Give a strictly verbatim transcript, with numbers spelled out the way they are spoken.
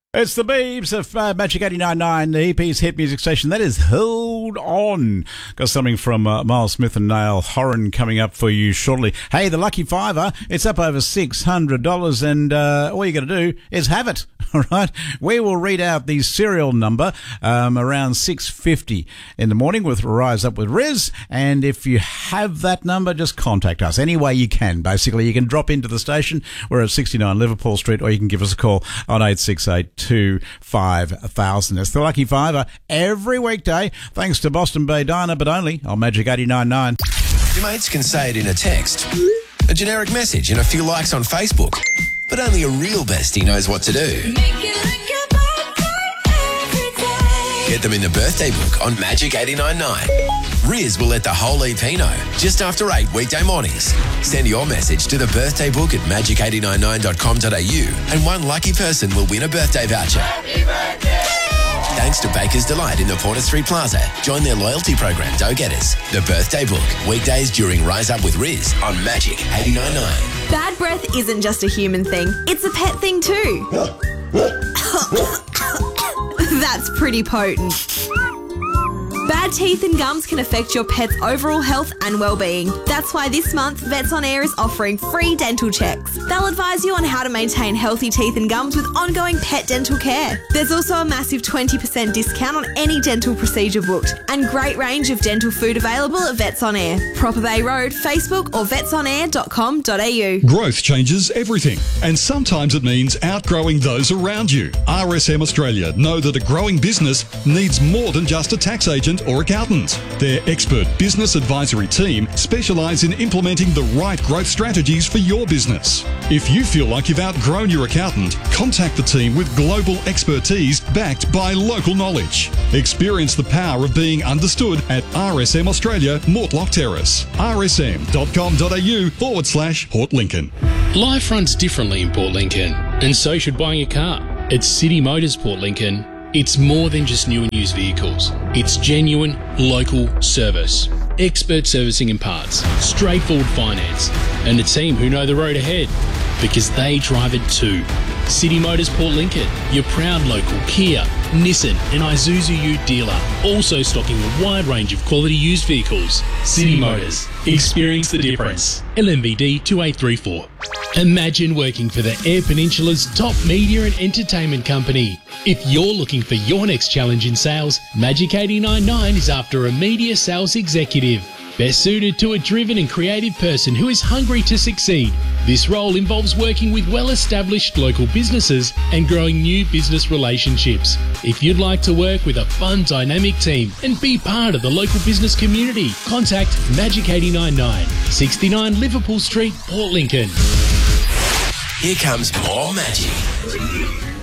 It's the Beebs of uh, Magic eighty-nine point nine, the E P's hit music station. That is Hold On. Got something from uh, Miles Smith and Niall Horan coming up for you shortly. Hey, the Lucky Fiver, it's up over six hundred dollars, and uh, all you got to do is have it, all right? We will read out the serial number um, around six fifty in the morning with Rise Up with Riz, and if you have that number, just contact us any way you can. Basically, you can drop into the station. We're at sixty-nine Liverpool Street, or you can give us a call on eight six eight two five thousand. It's the Lucky Fiver every weekday, thanks to Boston Bay Diner, but only on Magic eighty-nine point nine. Your mates can say it in a text, a generic message and a few likes on Facebook, but only a real bestie knows what to do. Get them in the birthday book on Magic eighty-nine point nine. Riz will let the whole E P know just after eight weekday mornings. Send your message to the birthday book at magic eight nine nine dot com dot a u and one lucky person will win a birthday voucher. Happy birthday! Thanks to Baker's Delight in the Porter Street Plaza. Join their loyalty program, Go Getters. The birthday book, weekdays during Rise Up with Riz on Magic eighty-nine point nine. Bad breath isn't just a human thing, it's a pet thing too. That's pretty potent. Bad teeth and gums can affect your pet's overall health and well-being. That's why this month, Vets on Air is offering free dental checks. They'll advise you on how to maintain healthy teeth and gums with ongoing pet dental care. There's also a massive twenty percent discount on any dental procedure booked, and great range of dental food available at Vets on Air. Proper Bay Road, Facebook or vets on air dot com dot a u. Growth changes everything, and sometimes it means outgrowing those around you. R S M Australia know that a growing business needs more than just a tax agent or accountant. Their expert business advisory team specialise in implementing the right growth strategies for your business. If you feel like you've outgrown your accountant, contact the team with global expertise backed by local knowledge. Experience the power of being understood at R S M Australia, Mortlock Terrace. r s m dot com dot a u forward slash Port Lincoln. Life runs differently in Port Lincoln, and so should buying a car. At City Motors Port Lincoln, it's more than just new and used vehicles. It's genuine, local service, expert servicing and parts, straightforward finance, and a team who know the road ahead because they drive it too. City Motors Port Lincoln, your proud local Kia, Nissan and Isuzu Ute dealer, also stocking a wide range of quality used vehicles. City Motors, experience the difference. L M V D two eight three four. Imagine working for the Eyre Peninsula's top media and entertainment company. If you're looking for your next challenge in sales, Magic eighty-nine point nine is after a media sales executive. Best suited to a driven and creative person who is hungry to succeed. This role involves working with well-established local businesses and growing new business relationships. If you'd like to work with a fun, dynamic team and be part of the local business community, contact Magic eighty-nine point nine, sixty-nine Liverpool Street, Port Lincoln. Here comes more magic.